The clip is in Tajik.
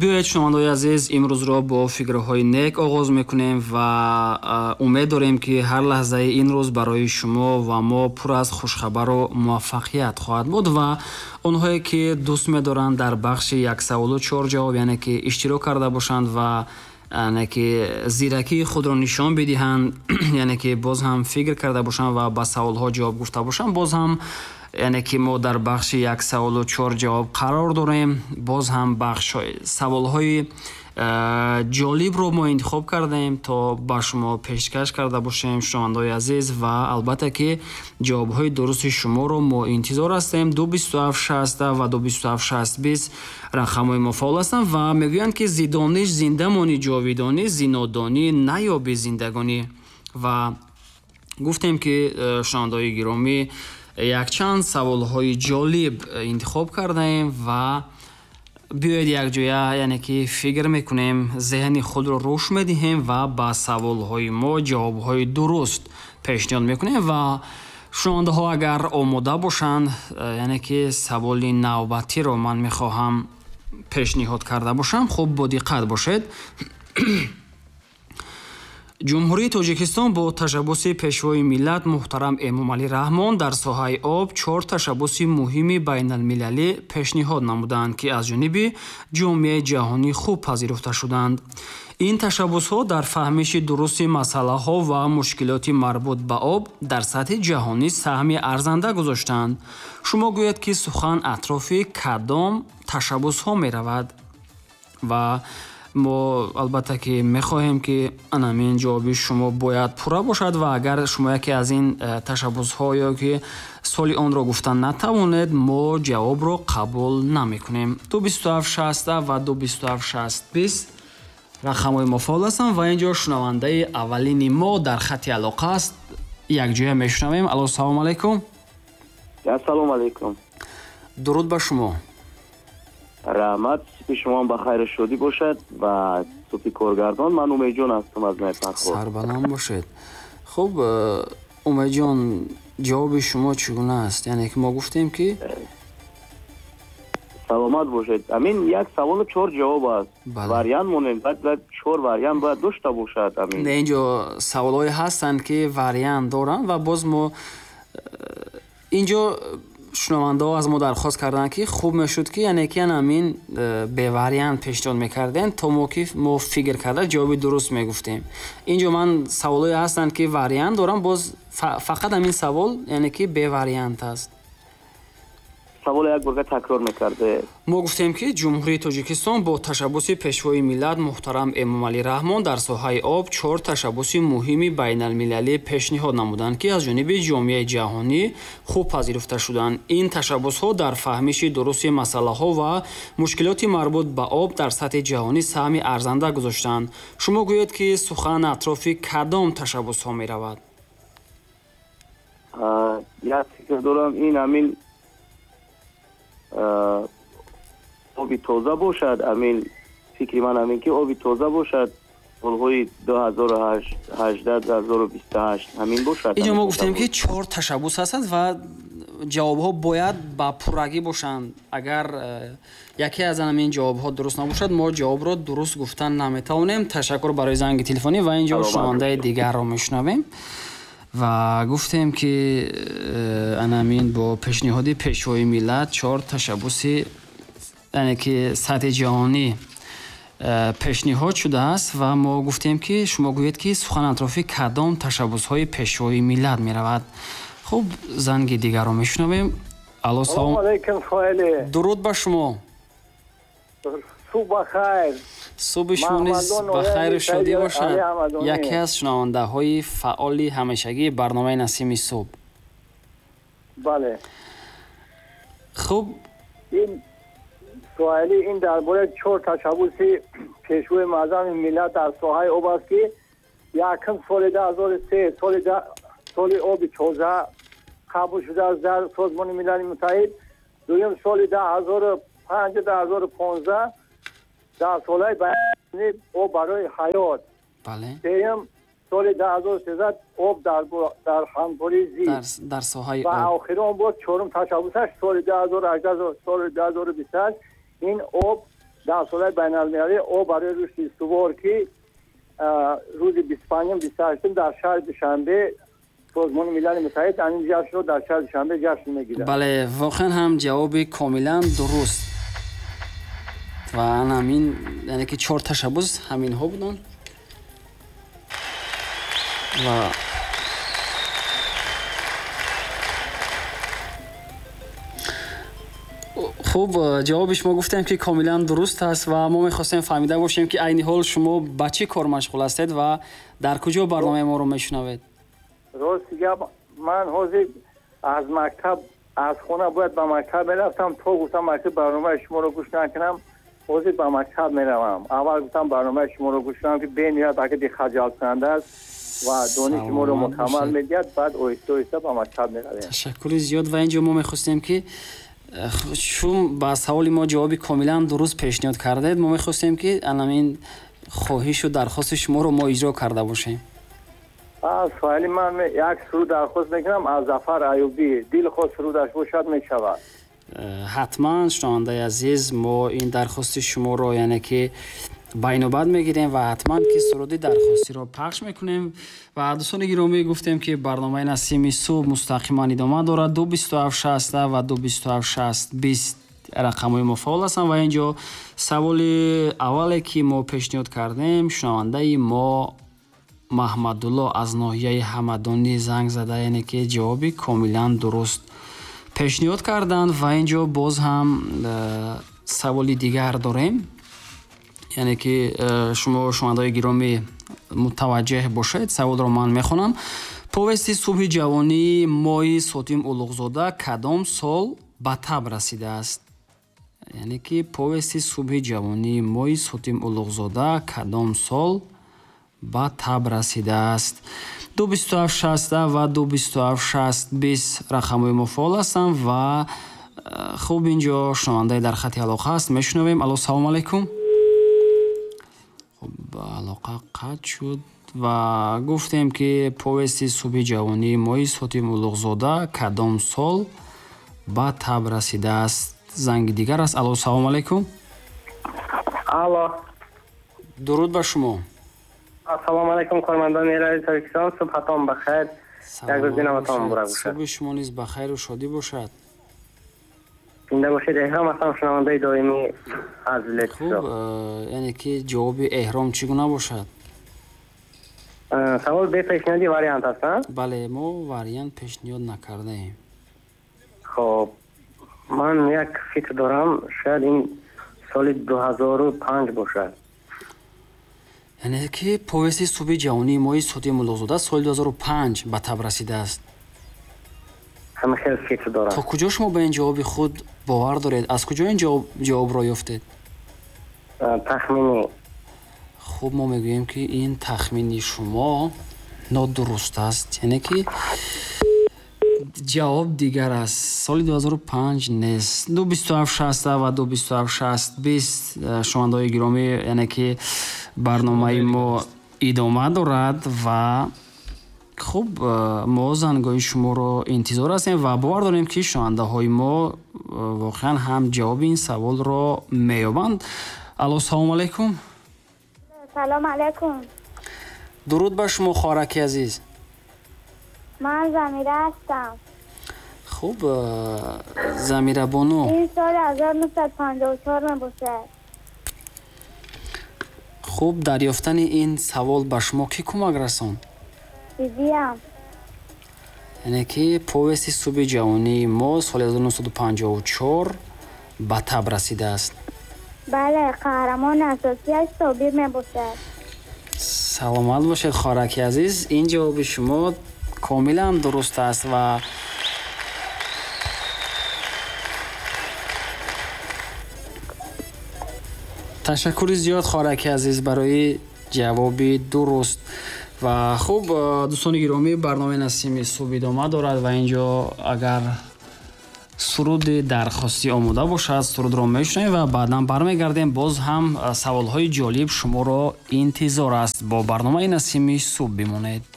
биёед шунавандаҳои азиз, имрӯзро бо фикрҳои нек оғоз мекунем ва умед дорем ки ҳар лаҳзаи ин рӯз барои шумо ва мо пур аз хушхабару муваффақият хоҳад буд ва онҳое ки дӯст медоранд дар бахши як саволу чор ҷавоб, яъне ки иштирок карда бошанд ва яъне ки зиракии худро нишон бидиҳанд, яъне ки боз ҳам фикр карда бошанд ва ба саволҳо ҷавоб гуфта бошанд, боз ҳам яъне ки мо дар бахши як саволу чор ҷавоб қарор дорем. Боз ҳам саволҳои ҷолибро мо интихоб кардаем то ба шумо пешкаш карда бошем шунавандаҳои азиз, ва албатта ки ҷавобҳои дурусти шуморо мо интизор ҳастем. 22760 ва 2276020 рақамҳои мо фаъол ҳастанд ва мегӯянд ки зидониш зинда монӣ ҷовидонӣ, зинодонӣ наёби зиндагонӣ. Ва гуфтем ки шунавандаҳои гиромӣ якчанд саволҳои ҷолиб интихоб кардаем ва биёед якҷоя яъне ки фикр мекунем, зеҳни худро рӯш медиҳем ва ба саволҳои мо ҷавобҳои дуруст пешниҳод мекунем. ва шунавандаҳо агар омода бошанд, яъне ки саволи навбатиро ман мехоҳам пешниҳод карда бошам. хуб, бо диққат бошед. ҷумҳурии Тоҷикистон бо ташаббуси пешвои миллат муҳтарам Эмомалӣ Раҳмон дар соҳаи об 4 ташаббуси муҳими байналмилалӣ пешниҳод намуданд, ки аз ҷониби ҷомеаи ҷаҳонӣ хуб пазируфта шуданд. ин ташаббусҳо дар фаҳмиши дурусти масъалаҳо ва мушкилоти марбут ба об дар сатҳи ҷаҳонӣ саҳми арзанда гузоштанд. шумо гӯед ки сухан атрофи кадом ташаббусҳо меравад? ва мо албатта ки мехоҳем ки анамин ҷавоби шумо бояд пурра бошад ва агар шумо яке аз ин ташаббусҳо ё ки соли онро гуфта натавонед, мо ҷавобро қабул намекунем. 22760 ва 2276020 рақамҳои мо фаъол ҳастанд ва инҷо шунавандаи аввалини мо дар хати алоқа аст. якҷоя мешунавем. алло, салому алайкум. Ассалому алайкум. дуруд ба шумо. раҳмат, субҳи шумо ба хайру шодӣ бошад ва субҳи коргардон. Ман Умедҷон ҳастам аз Майпархор. Сарбаланд бошед. Хуб, Умедҷон, ҷавоби шумо чӣ гуна аст? Яъне ки мо гуфтем ки саломат бошед. Амин як саволу чор ҷавоб аст. Вариант монем, баъд чор вариант бояд дошта бошад. Амин не, инҷо саволҳое ҳастанд ки вариант доранд ва боз мо инҷо шунавандаҳо аз мо дархост карданд ки хуб мешуд ки яъне ки амин бевариант пешниҳод мекардем то мо ки мо фикр карда ҷавоби дуруст мегуфтем. инҷо ман саволҳое ҳастанд ки вариант доранд, боз фақат амин савол яъне ки бевариант аст. савол як бурга такрор мекарде. мо гуфтем ки ҷумҳурии Тоҷикистон бо ташаббуси пешвои миллат муҳтарам Эмомалӣ Раҳмон дар соҳаи об 4 ташаббуси муҳими байналмилалӣ пешниҳод намуданд, ки аз ҷониби ҷомеаи ҷаҳонӣ хуб пазируфта шуданд. ин ташаббусҳо дар фаҳмиши дурусти масъалаҳо ва мушкилоти марбут ба об дар сатҳи ҷаҳонӣ саҳми арзанда гузоштанд. шумо гӯед ки сухан атрофи кадом ташаббусҳо меравад? як фикр дорам, ин амин оби тоза бошад. амин фикри ман амин ки оби тоза бошад. солҳои 2018-2028 ҳамин бошад. инҷо мо гуфтем ки 4 ташаббус ҳастанд ва ҷавобҳо бояд ба пуррагӣ бошанд. агар яке аз ҳамин ҷавобҳо дуруст набошад, мо ҷавобро дуруст гуфта наметавонем. ташаккур барои занги телефонӣ ва инҷо шунавандаи дигарро мешунавем. ва гуфтем ки анамин бо пешниҳоди пешвои миллат 4 ташаббуси яъне ки сатҳи ҷаҳонӣ пешниҳод шудааст ва мо гуфтем ки шумо гӯед ки сухан атрофи кадом ташаббусҳои пешвои миллат меравад. хуб, занги дигарро мешунавем. алло, салом алайкум. фоили дуруд ба шумо. субҳ бахайр. субҳи шумо низ ба хайру шодӣ бошад. яке аз шунавандаҳои фаъоли ҳамешагии барномаи Насими субҳ. бале. хуб, ин суали ин дар бораи 4 ташаббуси пешвои маъзами миллат дар соҳаи об аст ки якм соли 2003 соли оби тоза қабул шудааст дар Созмони Милали Муттаҳид. дуюм соли 2005-2015 дар солаи байни об барои ҳаёт. бале. сеюм соли 2013 об дар ҳамкории зид дар соҳаи ва охирон бо чорум ташаббусаш соли 2018 соли 2028 ин об دستورات بین المللی او برای رشد استوار که روز 25-28 در شهر دوشنبه سازمان ملل متحد این جشن رو در شهر دوشنبه جشن میگیره. بله واقعا هم جواب کاملا درست و همین یعنی که 4 تشبوس همین ها بودن و خوب جوابش ما گفتیم که کاملا درست است و ما می‌خواستیم فهمیده باشیم که عین حال شما با چی کار مشغول هستید و در کجا برنامه ما رو میشنوید. راست گپ من حاضر از مکتب از خونه باید به مکتب میرفتم تو گفتم مکتب برنامه شما رو گوش نکنم حاضر به مکتب میروم اول گفتم برنامه شما رو گوش کنم که بین یا بلکه خجالت کننده است و دانش شما رو مکمل میدید بعد آهسته آهسته به مکتب میرویم. تشکر زیاد و اینجا ما می‌خواستیم که شما با سوال ما جواب کاملا درست پیشنهاد کردید ما می‌خواستیم که همین خواهش و درخواست شما رو ما اجرا کرده باشیم. سوالی من یک سرود درخواست میکنم از ظفر ایوبی دل خود سرودش باشد میشود. حتما شنونده عزیز ما این درخواست شما رو یعنی که بین‌وبد میگیریم و حتما که سرودی درخواستی رو پخش میکنیم و دوستان گرامی گفتیم که برنامه نسیم صبح مستقیما ادامه دارد 22760 و 2276020 رقم‌های مفعول هستند و اینجا سوال اولی که ما پیشنهاد کردیم شنونده ما محمدالله از ناحیه همدانی زنگ زده یعنی که جوابی کاملا درست پیشنهاد کردند و اینجا باز هم سوالی دیگر داریم یعنی که شما شنونده‌های گرامی متوجه باشید سوال رو من میخونم повести субҳи ҷавонӣ моҳи Сотим Улуғзода кадом сол ба таб расида аст яъне ки повести субҳи ҷавонӣ моҳи Сотим Улуғзода кадом сол ба таб расидааст 22760 ва 2276020 рақамҳои муфоол ҳастанд ва хуб инҷо шунавандаи дар хати алоқа ҳаст мешунавем. Алло, салому алайкум. хуб алоқа қатъ шуд ва гуфтем ки повести субҳи ҷавонӣ моҳи Сотим Улуғзода кадом сол ба таб расидааст. занги дигар аст. Алло, салому алайкум. алло, дуруд ба шумо. ассалому алайкум кормандони радиои Tojikiston. Субҳатон бахайр. Як рӯзи намотон муборак бошад. субҳи шумо низ ба хайру шодӣ бошад. зинда бошед. эҳром ҳастам, шунавандаи доимӣ аз Летсо. хуб яъне ки ҷавоби эҳром чӣ гуна бошад? савол бе пешниҳоди вариант аст, а? бале мо вариант пешниҳод накардаем. хоб ман як фикр дорам, шояд ин соли 2005 бошад. яъне ки повести субҳи ҷавонӣ моҳи Сотим Улуғзода соли 2005 ба таб расидааст. ҳама хел фикр дорам. то куҷо шумо ба ин ҷавоби худ бовар доред? аз куҷо ин ҷавобро ёфтед? тахминӣ. хуб мо мегӯем ки ин тахмини шумо нодуруст аст. яъне ки ҷавоб дигар аст. соли 2005 нест. 22760 ва 2276020 шунавандаҳои гиромӣ яъне ки барномаи мо идома дорад ва хуб мо зангои шуморо интизор ҳастем ва бовар дорем ки шунавандаҳои мо воқеан ҳам ҷавоби ин саволро меёбанд. алло, салому алайкум. салом алайкум. дуруд ба шумо хоҳраки азиз. ман Замира ҳастам. хуб Замира бону, ин соли 1954 мебошад. хуб дар ёфтани ин савол ба шумо кӣ кӯмак расонд? дидиам. яъне ки повести субҳи ҷавонии мо соли 1954 ба таб расидааст. бале, қаҳрамони асосияш Собир мебошад. саломат бошед хоҳраки азиз. ин ҷавоби шумо комилан дуруст аст ва ташаккури зиёд хоҳраки азиз барои ҷавоби дуруст. ва хуб дӯстони гиромӣ барномаи Насими субҳ идома дорад ва инҷо агар суруди дархостӣ омода бошад сурудро мешунем ва баъдан бармегардем. боз ҳам саволҳои ҷолиб шуморо интизор аст. бо барномаи Насими субҳ бимонед.